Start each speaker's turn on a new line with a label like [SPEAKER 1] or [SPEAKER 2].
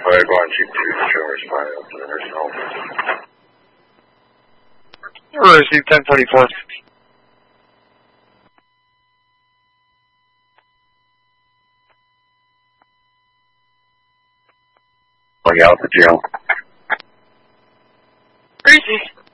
[SPEAKER 1] ahead, go on G2, show respond up to the nursing home.
[SPEAKER 2] Receive 1044.
[SPEAKER 1] Going out the jail.
[SPEAKER 3] Receive.